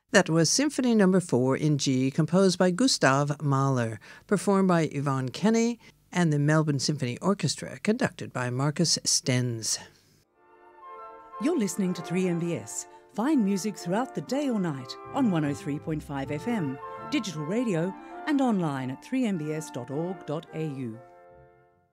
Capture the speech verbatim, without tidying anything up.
That was Symphony Number four in G, composed by Gustav Mahler, performed by Yvonne Kenny and the Melbourne Symphony Orchestra, conducted by Marcus Stenz. You're listening to three M B S. Find music throughout the day or night on one oh three point five F M, digital radio and online at three m b s dot org dot a u.